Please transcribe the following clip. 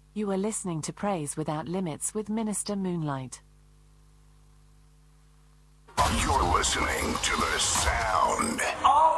You are listening to Praise Without Limits with Minister Moonlight. You're listening to the sound